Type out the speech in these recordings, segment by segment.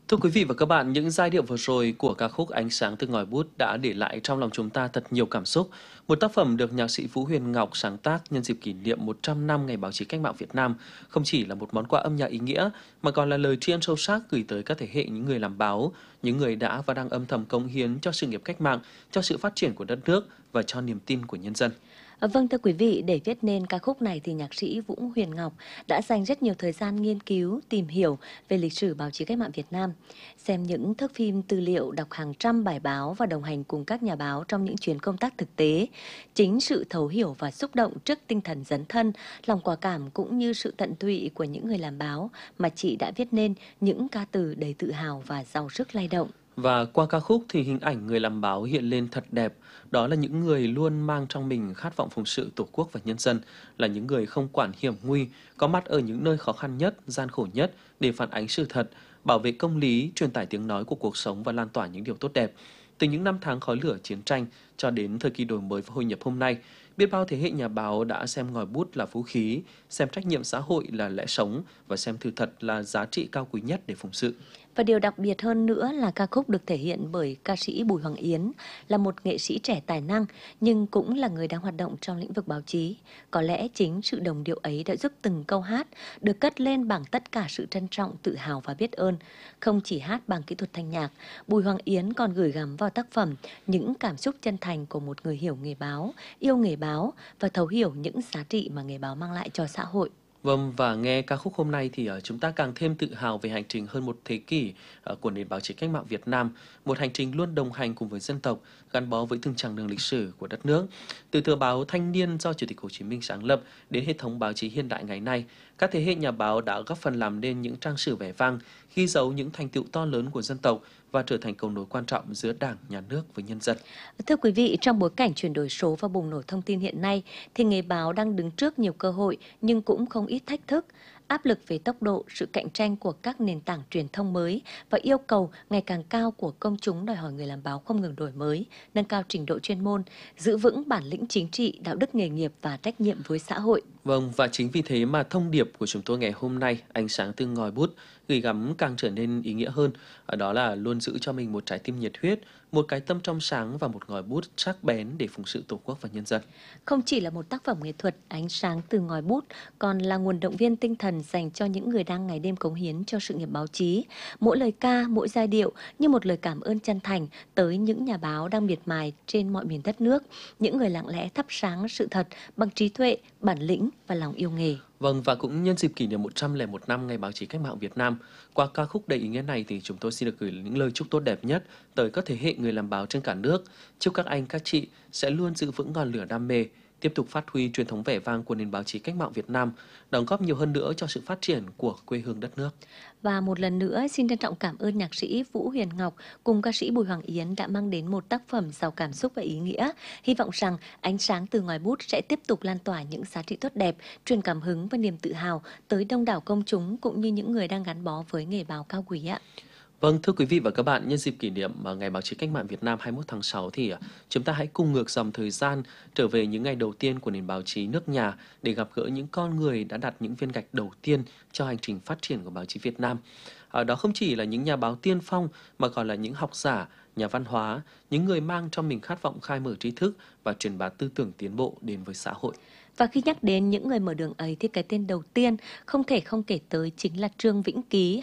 Thưa quý vị và các bạn, những giai điệu vừa rồi của ca khúc Ánh sáng từ ngòi bút đã để lại trong lòng chúng ta thật nhiều cảm xúc. Một tác phẩm được nhạc sĩ Vũ Huyền Ngọc sáng tác nhân dịp kỷ niệm 100 năm Ngày Báo chí Cách mạng Việt Nam không chỉ là một món quà âm nhạc ý nghĩa mà còn là lời tri ân sâu sắc gửi tới các thế hệ những người làm báo, những người đã và đang âm thầm cống hiến cho sự nghiệp cách mạng, cho sự phát triển của đất nước và cho niềm tin của nhân dân. Vâng, thưa quý vị, để viết nên ca khúc này thì nhạc sĩ Vũ Huyền Ngọc đã dành rất nhiều thời gian nghiên cứu, tìm hiểu về lịch sử báo chí cách mạng Việt Nam, xem những thước phim tư liệu, đọc hàng trăm bài báo và đồng hành cùng các nhà báo trong những chuyến công tác thực tế. Chính sự thấu hiểu và xúc động trước tinh thần dấn thân, lòng quả cảm cũng như sự tận tụy của những người làm báo mà chị đã viết nên những ca từ đầy tự hào và giàu sức lay động. Và qua ca khúc thì hình ảnh người làm báo hiện lên thật đẹp. Đó là những người luôn mang trong mình khát vọng phụng sự Tổ quốc và nhân dân, là những người không quản hiểm nguy, có mặt ở những nơi khó khăn nhất, gian khổ nhất để phản ánh sự thật, bảo vệ công lý, truyền tải tiếng nói của cuộc sống và lan tỏa những điều tốt đẹp. Từ những năm tháng khói lửa chiến tranh cho đến thời kỳ đổi mới và hội nhập hôm nay, biết bao thế hệ nhà báo đã xem ngòi bút là vũ khí, xem trách nhiệm xã hội là lẽ sống và xem sự thật là giá trị cao quý nhất để phụng sự. Và điều đặc biệt hơn nữa là ca khúc được thể hiện bởi ca sĩ Bùi Hoàng Yến, là một nghệ sĩ trẻ tài năng nhưng cũng là người đang hoạt động trong lĩnh vực báo chí. Có lẽ chính sự đồng điệu ấy đã giúp từng câu hát được cất lên bằng tất cả sự trân trọng, tự hào và biết ơn. Không chỉ hát bằng kỹ thuật thanh nhạc, Bùi Hoàng Yến còn gửi gắm vào tác phẩm những cảm xúc chân thành của một người hiểu nghề báo, yêu nghề báo và thấu hiểu những giá trị mà nghề báo mang lại cho xã hội. Vâng, và nghe ca khúc hôm nay thì chúng ta càng thêm tự hào về hành trình hơn một thế kỷ của nền báo chí cách mạng Việt Nam, một hành trình luôn đồng hành cùng với dân tộc, gắn bó với từng chặng đường lịch sử của đất nước. Từ tờ báo Thanh niên do Chủ tịch Hồ Chí Minh sáng lập đến hệ thống báo chí hiện đại ngày nay, các thế hệ nhà báo đã góp phần làm nên những trang sử vẻ vang, ghi dấu những thành tựu to lớn của dân tộc và trở thành cầu nối quan trọng giữa Đảng, Nhà nước với nhân dân. Thưa quý vị, trong bối cảnh chuyển đổi số và bùng nổ thông tin hiện nay, thì nghề báo đang đứng trước nhiều cơ hội nhưng cũng không ít thách thức. Áp lực về tốc độ, sự cạnh tranh của các nền tảng truyền thông mới và yêu cầu ngày càng cao của công chúng đòi hỏi người làm báo không ngừng đổi mới, nâng cao trình độ chuyên môn, giữ vững bản lĩnh chính trị, đạo đức nghề nghiệp và trách nhiệm với xã hội. Vâng, và chính vì thế mà thông điệp của chúng tôi ngày hôm nay, Ánh sáng từ ngòi bút, gửi gắm càng trở nên ý nghĩa hơn. Ở đó là luôn giữ cho mình một trái tim nhiệt huyết, một cái tâm trong sáng và một ngòi bút sắc bén để phụng sự Tổ quốc và nhân dân. Không chỉ là một tác phẩm nghệ thuật, Ánh sáng từ ngòi bút còn là nguồn động viên tinh thần dành cho những người đang ngày đêm cống hiến cho sự nghiệp báo chí. Mỗi lời ca, mỗi giai điệu như một lời cảm ơn chân thành tới những nhà báo đang miệt mài trên mọi miền đất nước, những người lặng lẽ thắp sáng sự thật bằng trí tuệ, bản lĩnh và lòng yêu nghề. Vâng, và cũng nhân dịp kỷ niệm 101 năm Ngày Báo chí Cách mạng Việt Nam, qua ca khúc đầy ý nghĩa này thì chúng tôi xin được gửi những lời chúc tốt đẹp nhất tới các thế hệ người làm báo trên cả nước. Chúc các anh, các chị sẽ luôn giữ vững ngọn lửa đam mê, tiếp tục phát huy truyền thống vẻ vang của nền báo chí cách mạng Việt Nam, đóng góp nhiều hơn nữa cho sự phát triển của quê hương đất nước. Và một lần nữa xin trân trọng cảm ơn nhạc sĩ Vũ Huyền Ngọc cùng ca sĩ Bùi Hoàng Yến đã mang đến một tác phẩm giàu cảm xúc và ý nghĩa. Hy vọng rằng ánh sáng từ ngòi bút sẽ tiếp tục lan tỏa những giá trị tốt đẹp, truyền cảm hứng và niềm tự hào tới đông đảo công chúng cũng như những người đang gắn bó với nghề báo cao quý ạ. Vâng, thưa quý vị và các bạn, nhân dịp kỷ niệm Ngày Báo chí Cách mạng Việt Nam 21 tháng 6 thì chúng ta hãy cùng ngược dòng thời gian trở về những ngày đầu tiên của nền báo chí nước nhà để gặp gỡ những con người đã đặt những viên gạch đầu tiên cho hành trình phát triển của báo chí Việt Nam. Đó không chỉ là những nhà báo tiên phong mà còn là những học giả, nhà văn hóa, những người mang trong mình khát vọng khai mở trí thức và truyền bá tư tưởng tiến bộ đến với xã hội. Và khi nhắc đến những người mở đường ấy thì cái tên đầu tiên không thể không kể tới chính là Trương Vĩnh Ký,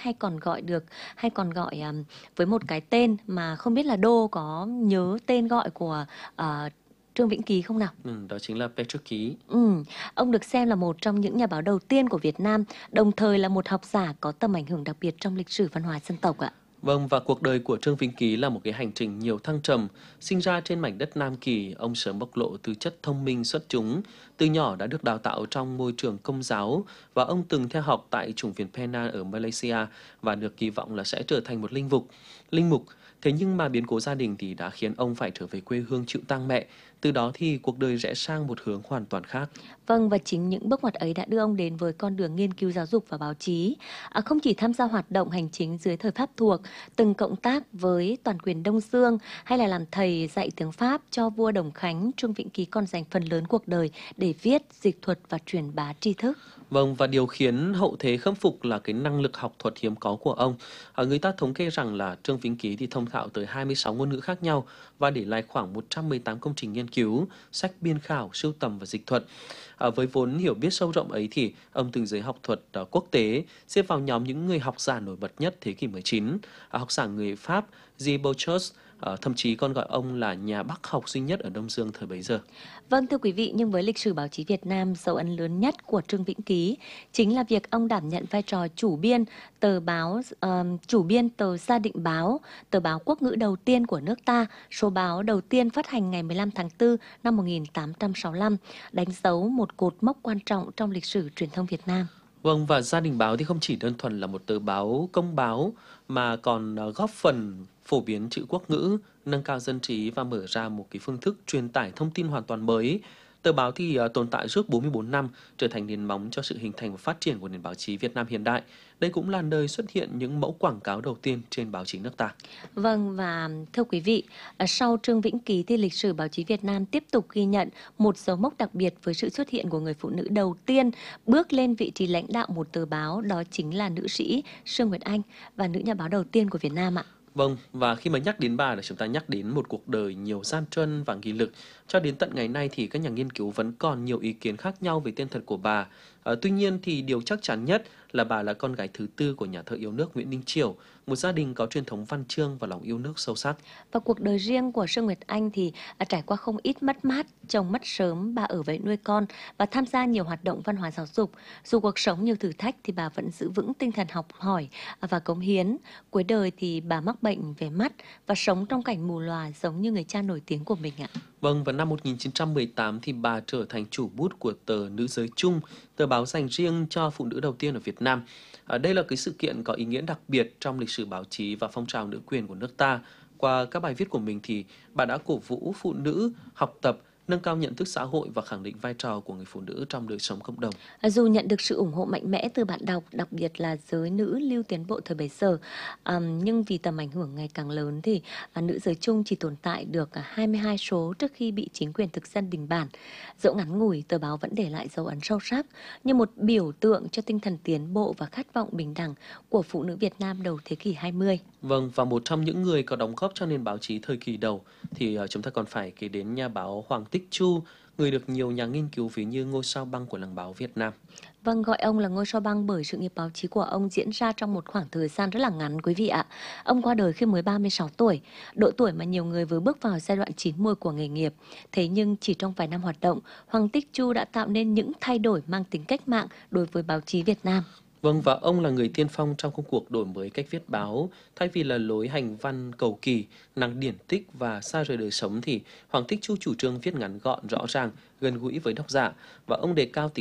hay còn gọi với một cái tên mà không biết là Đô có nhớ tên gọi của Trương Vĩnh Ký không nào? Đó chính là Petrus Ký. Ông được xem là một trong những nhà báo đầu tiên của Việt Nam, đồng thời là một học giả có tầm ảnh hưởng đặc biệt trong lịch sử văn hóa dân tộc ạ. Vâng, và cuộc đời của Trương Vĩnh Ký là một cái hành trình nhiều thăng trầm. Sinh ra trên mảnh đất Nam Kỳ, ông sớm bộc lộ tư chất thông minh xuất chúng. Từ nhỏ đã được đào tạo trong môi trường công giáo và ông từng theo học tại chủng viện Penang ở Malaysia và được kỳ vọng là sẽ trở thành một linh mục. Thế nhưng mà biến cố gia đình thì đã khiến ông phải trở về quê hương chịu tang mẹ. Từ đó thì cuộc đời rẽ sang một hướng hoàn toàn khác. Vâng, và chính những bước ngoặt ấy đã đưa ông đến với con đường nghiên cứu giáo dục và báo chí. Không chỉ tham gia hoạt động hành chính dưới thời Pháp thuộc, từng cộng tác với toàn quyền Đông Dương hay là làm thầy dạy tiếng Pháp cho vua Đồng Khánh, Trương Vĩnh Ký còn dành phần lớn cuộc đời để viết, dịch thuật và truyền bá tri thức. Vâng, và điều khiến hậu thế khâm phục là cái năng lực học thuật hiếm có của ông. Người ta thống kê rằng là Trương Vĩnh Ký thì thông thạo tới 26 ngôn ngữ khác nhau và để lại khoảng 118 công trình nghiên cứu, sách biên khảo, sưu tầm và dịch thuật. Với vốn hiểu biết sâu rộng ấy thì ông từng giới học thuật quốc tế xếp vào nhóm những người học giả nổi bật nhất thế kỷ 19. Học giả người Pháp Guy Bouchard thậm chí còn gọi ông là nhà Bắc học duy nhất ở Đông Dương thời bấy giờ. Vâng, thưa quý vị, nhưng với lịch sử báo chí Việt Nam, dấu ấn lớn nhất của Trương Vĩnh Ký chính là việc ông đảm nhận vai trò chủ biên tờ Gia Định Báo, tờ báo quốc ngữ đầu tiên của nước ta, số báo đầu tiên phát hành ngày 15 tháng 4 năm 1865, đánh dấu một cột mốc quan trọng trong lịch sử truyền thông Việt Nam. Vâng, và Gia Đình Báo thì không chỉ đơn thuần là một tờ báo công báo mà còn góp phần phổ biến chữ quốc ngữ, nâng cao dân trí và mở ra một cái phương thức truyền tải thông tin hoàn toàn mới. Tờ báo thì tồn tại suốt 44 năm, trở thành nền móng cho sự hình thành và phát triển của nền báo chí Việt Nam hiện đại. Đây cũng là nơi xuất hiện những mẫu quảng cáo đầu tiên trên báo chí nước ta. Vâng, và thưa quý vị, sau Trương Vĩnh Ký thì lịch sử báo chí Việt Nam tiếp tục ghi nhận một dấu mốc đặc biệt với sự xuất hiện của người phụ nữ đầu tiên bước lên vị trí lãnh đạo một tờ báo, đó chính là nữ sĩ Sương Nguyệt Anh và nữ nhà báo đầu tiên của Việt Nam ạ. Vâng, và khi mà nhắc đến bà là chúng ta nhắc đến một cuộc đời nhiều gian truân và nghị lực. Cho đến tận ngày nay thì các nhà nghiên cứu vẫn còn nhiều ý kiến khác nhau về tên thật của bà. Tuy nhiên thì điều chắc chắn nhất là bà là con gái thứ tư của nhà thơ yêu nước Nguyễn Đình Chiểu, một gia đình có truyền thống văn chương và lòng yêu nước sâu sắc. Và cuộc đời riêng của Sương Nguyệt Anh thì trải qua không ít mất mát, chồng mất sớm, bà ở vậy nuôi con và tham gia nhiều hoạt động văn hóa giáo dục. Dù cuộc sống nhiều thử thách thì bà vẫn giữ vững tinh thần học hỏi và cống hiến. Cuối đời thì bà mắc bệnh về mắt và sống trong cảnh mù lòa giống như người cha nổi tiếng của mình ạ. Vâng, vào năm 1918 thì bà trở thành chủ bút của tờ Nữ Giới Chung, tờ báo dành riêng cho phụ nữ đầu tiên ở Việt Nam. Đây là cái sự kiện có ý nghĩa đặc biệt trong lịch sử báo chí và phong trào nữ quyền của nước ta. Qua các bài viết của mình thì bà đã cổ vũ phụ nữ học tập, nâng cao nhận thức xã hội và khẳng định vai trò của người phụ nữ trong đời sống cộng đồng. Dù nhận được sự ủng hộ mạnh mẽ từ bạn đọc, đặc biệt là giới nữ lưu tiến bộ thời bấy giờ, nhưng vì tầm ảnh hưởng ngày càng lớn thì Nữ Giới Chung chỉ tồn tại được 22 số trước khi bị chính quyền thực dân đình bản. Dẫu ngắn ngủi, tờ báo vẫn để lại dấu ấn sâu sắc như một biểu tượng cho tinh thần tiến bộ và khát vọng bình đẳng của phụ nữ Việt Nam đầu thế kỷ 20. Vâng, và một trong những người có đóng góp cho nền báo chí thời kỳ đầu thì chúng ta còn phải kể đến nhà báo Hoàng Tích Chu, người được nhiều nhà nghiên cứu ví như ngôi sao băng của làng báo Việt Nam. Vâng, gọi ông là ngôi sao băng bởi sự nghiệp báo chí của ông diễn ra trong một khoảng thời gian rất là ngắn quý vị ạ. Ông qua đời khi mới 36 tuổi, độ tuổi mà nhiều người vừa bước vào giai đoạn chín muồi của nghề nghiệp. Thế nhưng chỉ trong vài năm hoạt động, Hoàng Tích Chu đã tạo nên những thay đổi mang tính cách mạng đối với báo chí Việt Nam. Vâng, và ông là người tiên phong trong công cuộc đổi mới cách viết báo. Thay vì là lối hành văn cầu kỳ, nặng điển tích và xa rời đời sống thì Hoàng Tích Chu chủ trương viết ngắn gọn, rõ ràng, gần gũi với độc giả. Và ông đề cao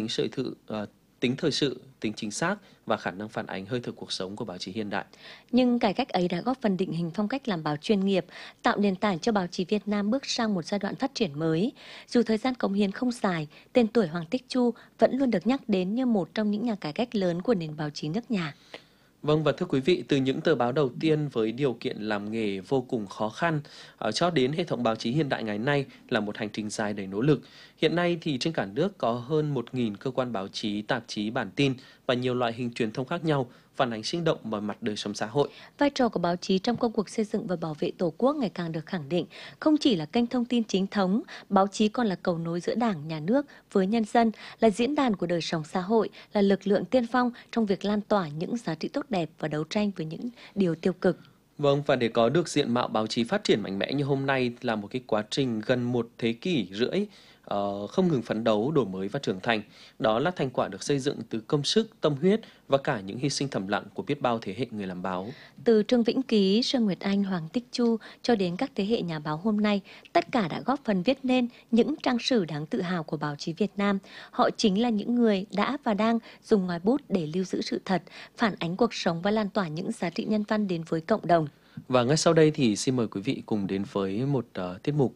tính thời sự, tính chính xác và khả năng phản ánh hơi thở cuộc sống của báo chí hiện đại. Nhưng cải cách ấy đã góp phần định hình phong cách làm báo chuyên nghiệp, tạo nền tảng cho báo chí Việt Nam bước sang một giai đoạn phát triển mới. Dù thời gian cống hiến không dài, tên tuổi Hoàng Tích Chu vẫn luôn được nhắc đến như một trong những nhà cải cách lớn của nền báo chí nước nhà. Vâng, và thưa quý vị, từ những tờ báo đầu tiên với điều kiện làm nghề vô cùng khó khăn cho đến hệ thống báo chí hiện đại ngày nay là một hành trình dài đầy nỗ lực. Hiện nay thì trên cả nước có hơn 1.000 cơ quan báo chí, tạp chí, bản tin và nhiều loại hình truyền thông khác nhau phản ánh sinh động mọi mặt đời sống xã hội. Vai trò của báo chí trong công cuộc xây dựng và bảo vệ Tổ quốc ngày càng được khẳng định. Không chỉ là kênh thông tin chính thống, báo chí còn là cầu nối giữa Đảng, Nhà nước với nhân dân, là diễn đàn của đời sống xã hội, là lực lượng tiên phong trong việc lan tỏa những giá trị tốt đẹp và đấu tranh với những điều tiêu cực. Vâng, và để có được diện mạo báo chí phát triển mạnh mẽ như hôm nay là một cái quá trình gần một thế kỷ rưỡi không ngừng phấn đấu, đổi mới và trưởng thành. Đó là thành quả được xây dựng từ công sức, tâm huyết và cả những hy sinh thầm lặng của biết bao thế hệ người làm báo. Từ Trương Vĩnh Ký, Sương Nguyệt Anh, Hoàng Tích Chu cho đến các thế hệ nhà báo hôm nay, tất cả đã góp phần viết nên những trang sử đáng tự hào của báo chí Việt Nam. Họ chính là những người đã và đang dùng ngòi bút để lưu giữ sự thật, phản ánh cuộc sống và lan tỏa những giá trị nhân văn đến với cộng đồng. Và ngay sau đây thì xin mời quý vị cùng đến với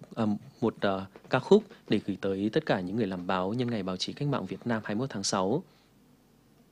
một ca khúc để gửi tới tất cả những người làm báo nhân ngày báo chí cách mạng Việt Nam 21 tháng 6.